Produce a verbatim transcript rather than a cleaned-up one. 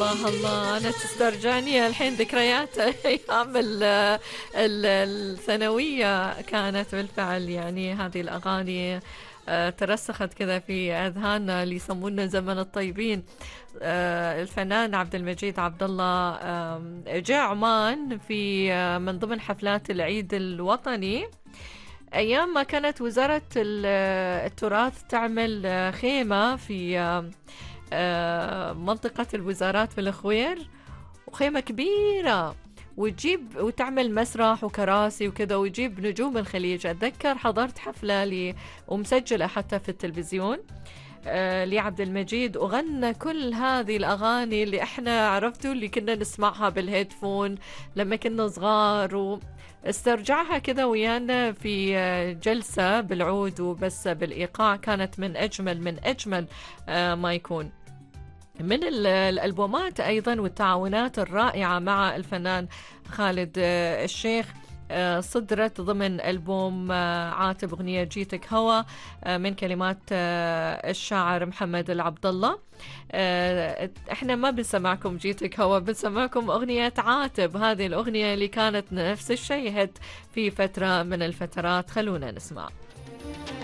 الله الله، أنا تسترجعني الحين ذكريات أيام ال- ال- الثانوية. كانت بالفعل يعني هذه الأغاني آه، ترسخت كذا في أذهاننا، اللي يسمونا زمن الطيبين. آه، الفنان عبد المجيد عبد الله آم، جاء عمان في آه، من ضمن حفلات العيد الوطني، أيام ما كانت وزارة ال- التراث تعمل آه، خيمة في آه، آه، منطقة الوزارات في الخوير، وخيمة كبيرة، وتجيب وتعمل مسرح وكراسي وكذا، ويجيب نجوم الخليج. أتذكر حضرت حفلة لي ومسجلة حتى في التلفزيون آه، لعبد المجيد، وغنى كل هذه الأغاني اللي احنا عرفتوا اللي كنا نسمعها بالهيدفون لما كنا صغار، واسترجعها كذا ويانا في آه، جلسة بالعود وبس بالإيقاع. كانت من أجمل من أجمل آه، ما يكون. من ال- الألبومات أيضا والتعاونات الرائعة مع الفنان خالد آه، الشيخ، آه، صدرت ضمن ألبوم آه، عاتب أغنية جيتك هوا آه، من كلمات آه، الشاعر محمد العبد الله. آه، احنا ما بنسمعكم جيتك هوا، بنسمعكم أغنية عاتب، هذه الأغنية اللي كانت نفس الشيء هت في فترة من الفترات. خلونا نسمع.